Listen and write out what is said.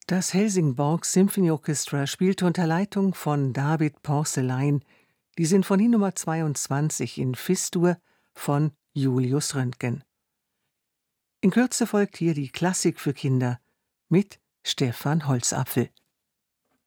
Das Helsingborg Symphony Orchestra spielte unter Leitung von David Porcelain die Sinfonie Nr. 22 in Fis-Dur von Julius Röntgen. In Kürze folgt hier die Klassik für Kinder mit Stefan Holzapfel.